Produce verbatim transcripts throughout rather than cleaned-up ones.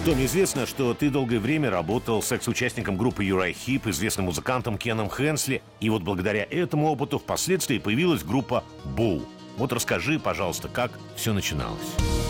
Том, известно, что ты долгое время работал секс-участником группы Uriah Heep, известным музыкантом Кеном Хенсли. И вот благодаря этому опыту впоследствии появилась группа Bull. Вот расскажи, пожалуйста, как все начиналось.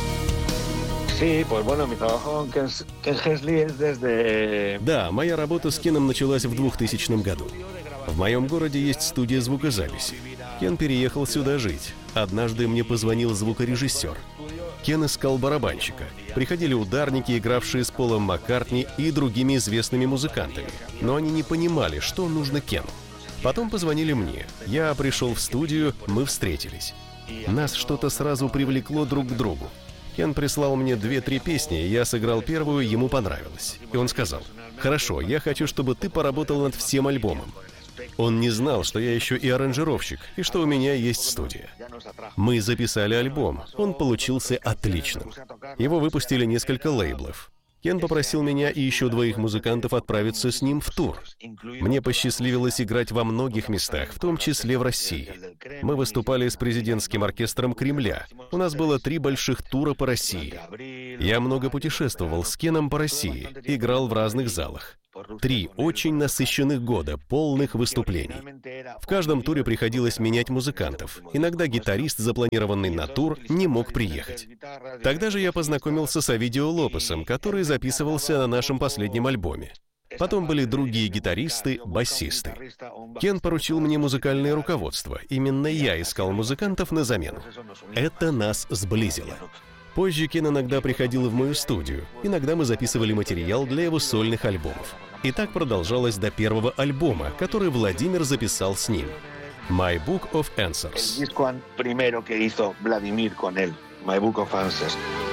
Да, моя работа с Кеном началась в двухтысячном году. В моем городе есть студия звукозаписи. Кен переехал сюда жить. Однажды мне позвонил звукорежиссер. Кен искал барабанщика. Приходили ударники, игравшие с Полом Маккартни и другими известными музыкантами. Но они не понимали, что нужно Кену. Потом позвонили мне. Я пришел в студию, мы встретились. Нас что-то сразу привлекло друг к другу. Кен прислал мне две-три песни, я сыграл первую, ему понравилось. И он сказал: «Хорошо, я хочу, чтобы ты поработал над всем альбомом». Он не знал, что я еще и аранжировщик, и что у меня есть студия. Мы записали альбом, он получился отличным. Его выпустили несколько лейблов. Кен попросил меня и еще двоих музыкантов отправиться с ним в тур. Мне посчастливилось играть во многих местах, в том числе в России. Мы выступали с президентским оркестром Кремля. У нас было три больших тура по России. Я много путешествовал с Кеном по России, играл в разных залах. Три очень насыщенных года, полных выступлений. В каждом туре приходилось менять музыкантов. Иногда гитарист, запланированный на тур, не мог приехать. Тогда же я познакомился с Овидио Лопесом, который записывался на нашем последнем альбоме. Потом были другие гитаристы, басисты. Кен поручил мне музыкальное руководство. Именно я искал музыкантов на замену. Это нас сблизило. Позже Кен иногда приходил в мою студию. Иногда мы записывали материал для его сольных альбомов. И так продолжалось до первого альбома, который Владимир записал с ним. My Book of Answers. El disco primero que hizo Vladimir con él, My Book of Answers.